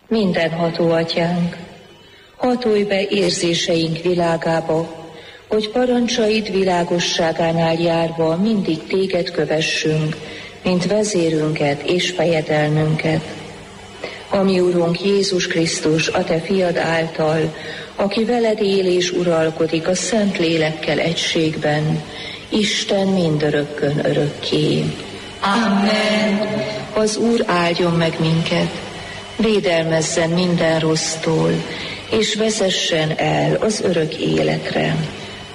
Mindenható Atyánk, hatolj be érzéseink világába, hogy parancsaid világosságánál járva mindig téged kövessünk, mint vezérünket és fejedelmünket. Ami Urunk Jézus Krisztus, a te fiad által, aki veled él és uralkodik a Szent Lélekkel egységben, Isten mindörökkön örökké. Amen. Az Úr áldjon meg minket, védelmezzen minden rossztól, és vezessen el az örök életre.